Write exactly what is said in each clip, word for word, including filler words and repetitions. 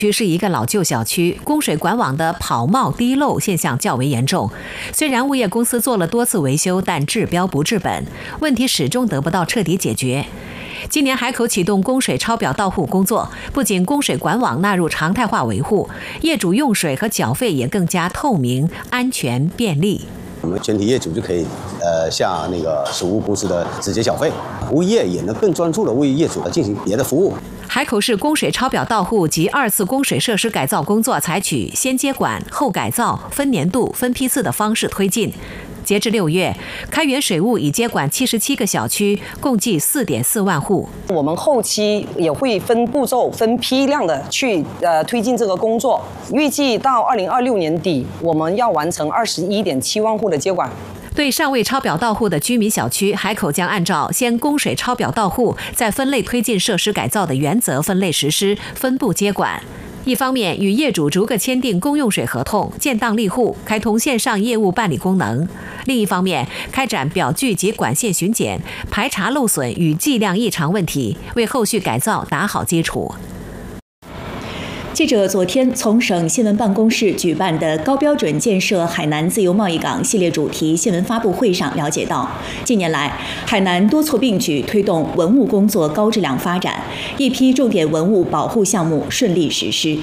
区是一个老旧小区，供水管网的跑冒滴漏现象较为严重。虽然物业公司做了多次维修，但治标不治本，问题始终得不到彻底解决。今年海口启动供水抄表到户工作，不仅供水管网纳入常态化维护，业主用水和缴费也更加透明、安全、便利。 我们全体业主就可以，呃，向那个水务公司的直接缴费，物业也能更专注的为业主进行别的服务。 海口市供水抄表到户及二次供水设施改造工作采取先接管后改造、分年度、分批次的方式推进。截至六月，开源水务已接管七十七个小区，共计四点四万户。 我们后期也会分步骤、分批量的去呃推进这个工作，预计到二零二六年底，我们要完成二十一点七万户的接管。 对尚未抄表到户的居民小区，海口将按照先供水抄表到户，再分类推进设施改造的原则分类实施，分步接管。一方面，与业主逐个签订公用水合同，建档立户，开通线上业务办理功能；另一方面，开展表具及管线巡检，排查漏损与计量异常问题，为后续改造打好基础。 记者昨天从省新闻办公室举办的高标准建设海南自由贸易港系列主题新闻发布会上了解到，近年来海南多措并举推动文物工作高质量发展，一批重点文物保护项目顺利实施。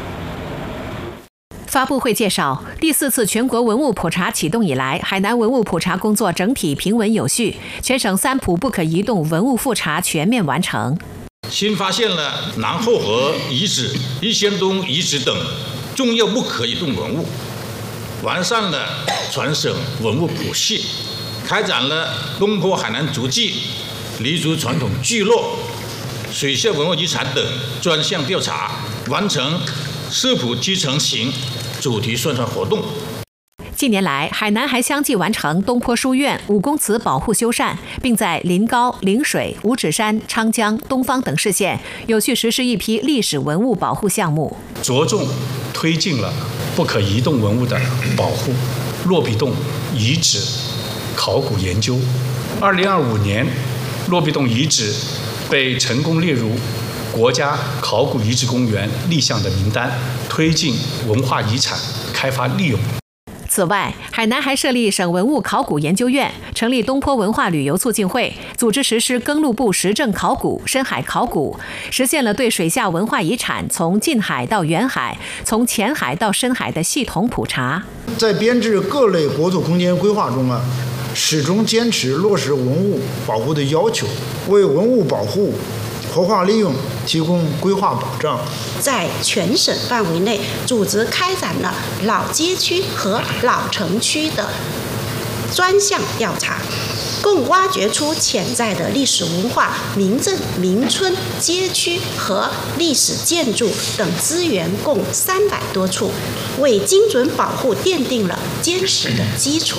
发布会介绍，第四次全国文物普查启动以来，海南文物普查工作整体平稳有序，全省三普不可移动文物复查全面完成。 新发现了南后河遗址、逸仙东遗址等重要不可移动文物，完善了全省文物谱系，开展了东坡海南足迹、黎族传统聚落、水下文物遗产等专项调查，完成社普基层型主题宣传活动。 近年来，海南还相继完成东坡书院、武公祠保护修缮，并在临高、陵水、五指山、昌江、东方等市县有序实施一批历史文物保护项目， 着重推进了不可移动文物的保护、骆壁洞遗址考古研究。二零二五年，骆壁洞遗址被成功列入国家考古遗址公园立项的名单，推进文化遗产开发利用。 此外，海南还设立省文物考古研究院，成立东坡文化旅游促进会，组织实施耕路部实证考古、深海考古，实现了对水下文化遗产从近海到远海、从浅海到深海的系统普查。 在编制各类国土空间规划中啊，始终坚持落实文物保护的要求，为文物保护、活化利用提供规划保障。 在全省范围内组织开展了老街区和老城区的专项调查，共挖掘出潜在的历史文化、民政、民村、街区和历史建筑等资源共三百多处，为精准保护奠定了坚实的基础。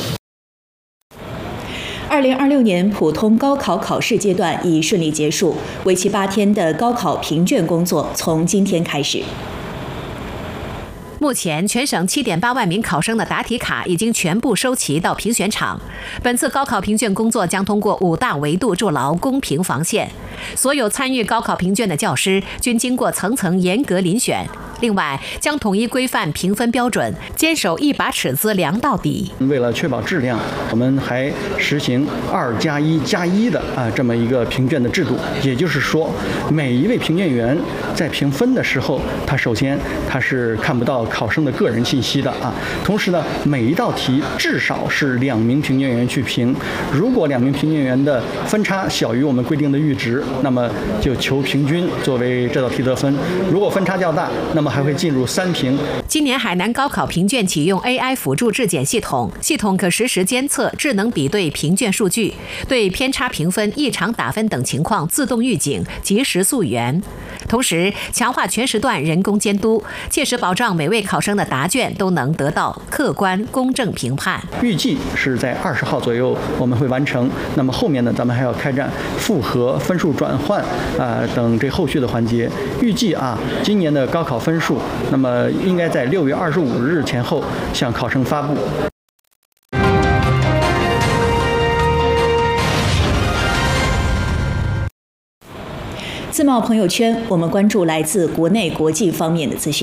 二零二六年普通高考考试阶段已顺利结束，为期八天的高考评卷工作从今天开始。 目前，全省七点八万名考生的答题卡已经全部收齐到评选场。本次高考评卷工作将通过五大维度筑牢公平防线，所有参与高考评卷的教师均经过层层严格遴选。另外，将统一规范评分标准，坚守一把尺子量到底。 为了确保质量，我们还实行二加一加一的啊这么一个评卷的制度。也就是说，每一位评卷员在评分的时候，他首先他是看不到考生的个人信息的啊。同时呢，每一道题至少是两名评卷员去评。如果两名评卷员的分差小于我们规定的阈值，那么就求平均作为这道题得分。如果分差较大，那么还会进入三评。 今年海南高考评卷启用 A I 辅助质检系统，系统可实时监测、智能比对评卷数据，对偏差评分、异常打分等情况自动预警，及时溯源。同时，强化全时段人工监督，切实保障每位考生的答卷都能得到客观公正评判。 预计是在二十号左右我们会完成。那么后面呢，咱们还要开展复核、分数转换啊、呃、等这后续的环节。预计啊，今年的高考分数，那么应该在六月二十五日前后向考生发布。 自贸朋友圈，我们关注来自国内国际方面的资讯。